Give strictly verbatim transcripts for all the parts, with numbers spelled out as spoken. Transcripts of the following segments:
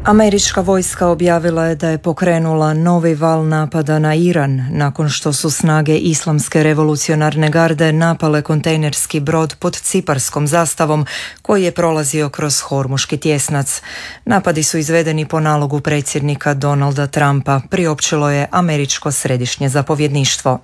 Američka vojska objavila je da je pokrenula novi val napada na Iran nakon što su snage Islamske revolucionarne garde napale kontejnerski brod pod ciparskom zastavom koji je prolazio kroz Hormuški tjesnac. Napadi su izvedeni po nalogu predsjednika Donalda Trumpa, priopćilo je američko središnje zapovjedništvo.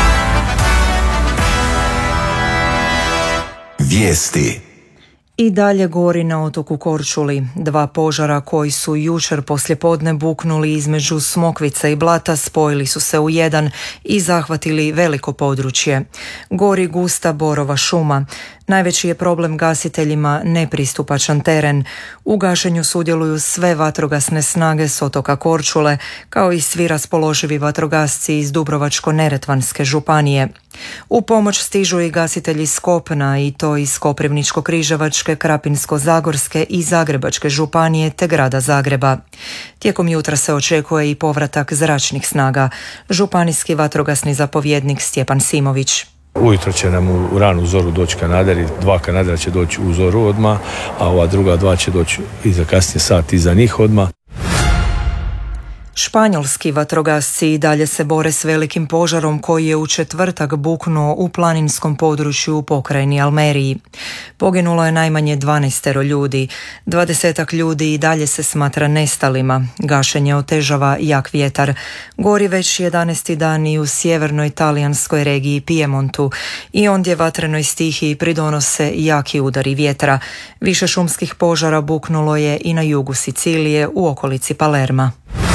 Vijesti. I dalje gori na otoku Korčuli. Dva požara koji su jučer poslijepodne buknuli između Smokvice i Blata spojili su se u jedan i zahvatili veliko područje. Gori gusta borova šuma. Najveći je problem gasiteljima nepristupačan teren. U gašenju sudjeluju sve vatrogasne snage s otoka Korčule, kao i svi raspoloživi vatrogasci iz Dubrovačko-neretvanske županije. U pomoć stižu i gasitelji iz kopna, i to iz Koprivničko-križevačke, Krapinsko-zagorske i Zagrebačke županije te grada Zagreba. Tijekom jutra se očekuje i povratak zračnih snaga. Županijski vatrogasni zapovjednik Stjepan Simović. Ujutro će nam u ranu zoru doći kanaderi, dva kanadera će doći u zoru odmah, a ova druga dva će doći iza kasnije sat iza njih odmah. Španjolski vatrogasci i dalje se bore s velikim požarom koji je u četvrtak buknuo u planinskom području u pokrajini Almeriji. Poginulo je najmanje dvanaestero ljudi, dvadesetak ljudi i dalje se smatra nestalima. Gašenje otežava jak vjetar. Gori već jedanaesti dan i u sjevernoj talijanskoj regiji Pijemontu i ondje vatrenoj stihiji pridonose jaki udari vjetra. Više šumskih požara buknulo je i na jugu Sicilije u okolici Palerma.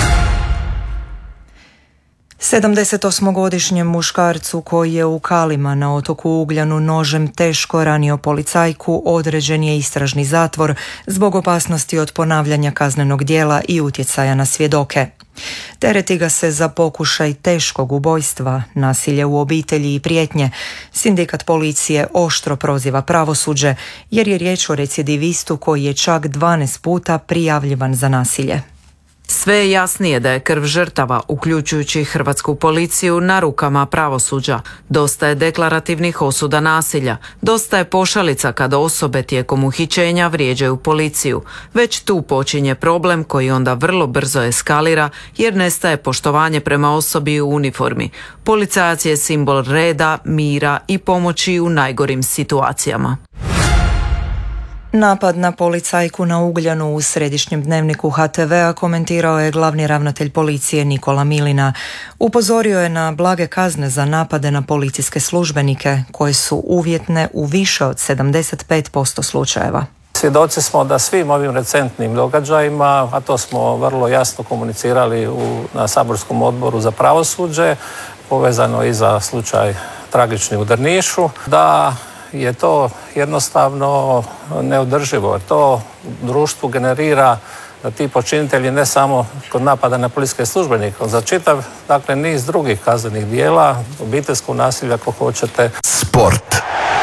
sedamdesetosmogodišnjem muškarcu koji je u Kalima na otoku Ugljanu nožem teško ranio policajku određen je istražni zatvor zbog opasnosti od ponavljanja kaznenog djela i utjecaja na svjedoke. Tereti ga se za pokušaj teškog ubojstva, nasilje u obitelji i prijetnje. Sindikat policije oštro proziva pravosuđe jer je riječ o recidivistu koji je čak dvanaest puta prijavljivan za nasilje. Sve je jasnije da je krv žrtava, uključujući hrvatsku policiju, na rukama pravosuđa. Dosta je deklarativnih osuda nasilja. Dosta je pošalica kada osobe tijekom uhićenja vrijeđaju policiju. Već tu počinje problem koji onda vrlo brzo eskalira jer nestaje poštovanje prema osobi u uniformi. Policajac je simbol reda, mira i pomoći u najgorim situacijama. Napad na policajku na Ugljanu u središnjem dnevniku ha te vea komentirao je glavni ravnatelj policije Nikola Milina. Upozorio je na blage kazne za napade na policijske službenike koje su uvjetne u više od sedamdeset pet posto slučajeva. Svjedoci smo da svim ovim recentnim događajima, a to smo vrlo jasno komunicirali u, na saborskom odboru za pravosuđe, povezano i za slučaj tragični u Drnišu, da je to jednostavno neodrživo. To društvu generira da ti počinitelji ne samo kod napada na policijske službenike, za čitav, dakle, niz drugih kaznenih dijela, obiteljskog nasilja, ako hoćete. Sport.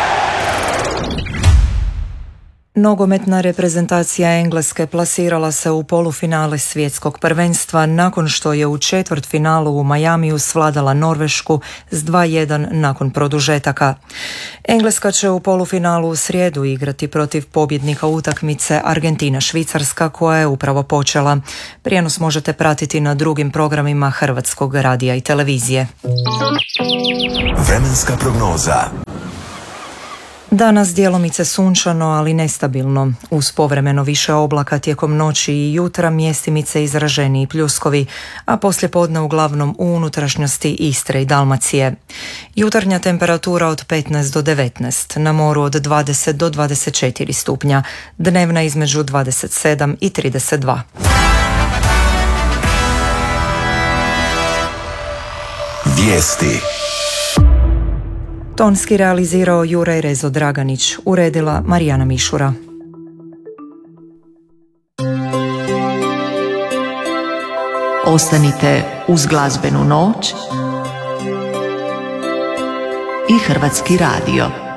Nogometna reprezentacija Engleske plasirala se u polufinale svjetskog prvenstva nakon što je u četvrtfinalu u Majamiju svladala Norvešku s dva jedan nakon produžetaka. Engleska će u polufinalu u srijedu igrati protiv pobjednika utakmice Argentina-Švicarska koja je upravo počela. Prijenos možete pratiti na drugim programima Hrvatskog radija i televizije. Vremenska prognoza. Danas djelomice sunčano, ali nestabilno. Uz povremeno više oblaka tijekom noći i jutra mjestimice izraženiji pljuskovi, a poslijepodne uglavnom u unutrašnjosti Istre i Dalmacije. Jutarnja temperatura od petnaest do devetnaest, na moru od dvadeset do dvadeset četiri stupnja, dnevna između dvadeset sedam i trideset dva. Vijesti. Tonski realizirao Juraj Rezo Draganić, uredila Marijana Mišura. Ostanite uz glazbenu noć i Hrvatski radio.